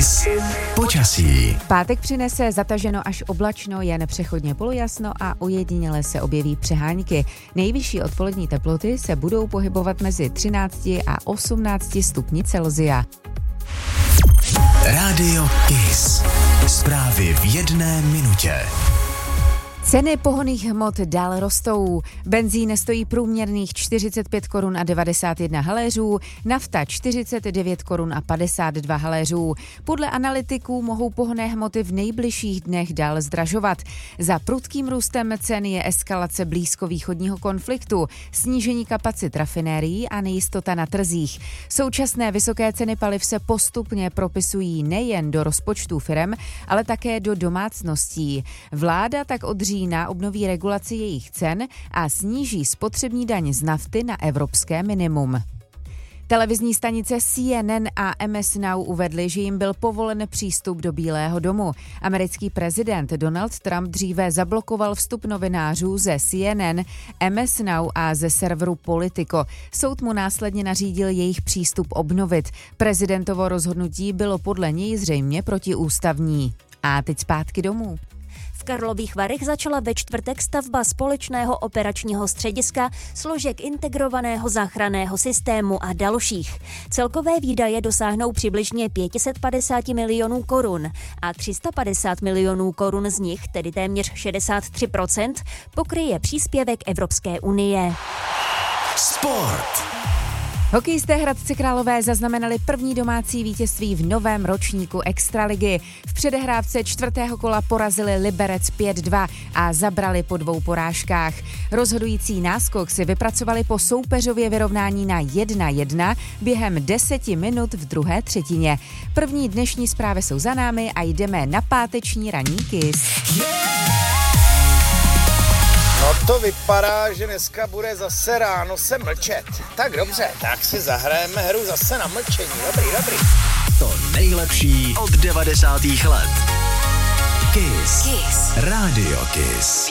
Kiss počasí. Pátek přinese zataženo až oblačno, jen přechodně polojasno a ojediněle se objeví přehánky. Nejvyšší odpolední teploty se budou pohybovat mezi 13 a 18 stupni Celsia. Rádio Kiss. Zprávy v 1 minutě. Ceny pohonných hmot dál rostou. Benzín stojí průměrných 45 korun a 91 haléřů, nafta 49 korun a 52 haléřů. Podle analytiků mohou pohonné hmoty v nejbližších dnech dál zdražovat. Za prudkým růstem cen je eskalace blízkovýchodního konfliktu, snížení kapacit rafinérií a nejistota na trzích. Současné vysoké ceny paliv se postupně propisují nejen do rozpočtů firem, ale také do domácností. Vláda tak od října obnoví regulaci jejich cen a sníží spotřební daň z nafty na evropské minimum. Televizní stanice CNN a MS Now uvedly, že jim byl povolen přístup do Bílého domu. Americký prezident Donald Trump dříve zablokoval vstup novinářů ze CNN, MS Now a ze serveru Politico. Soud mu následně nařídil jejich přístup obnovit. Prezidentovo rozhodnutí bylo podle něj zřejmě protiústavní. A teď zpátky domů. V Karlových Varech začala ve čtvrtek stavba společného operačního střediska, složek integrovaného záchranného systému a dalších. Celkové výdaje dosáhnou přibližně 550 milionů korun a 350 milionů korun z nich, tedy téměř 63%, pokryje příspěvek Evropské unie. Sport. Hokejisté Hradci Králové zaznamenali první domácí vítězství v novém ročníku Extraligy. V předehrávce čtvrtého kola porazili Liberec 5-2 a zabrali po 2 porážkách. Rozhodující náskok si vypracovali po soupeřově vyrovnání na 1-1 během 10 minut v druhé třetině. První dnešní zprávy jsou za námi a jdeme na páteční ranní Kiss. No to vypadá, že dneska bude zase ráno se mlčet. Tak dobře, tak si zahrajeme hru zase na mlčení. Dobrý. To nejlepší od 90. let. Kiss. Rádio Kiss.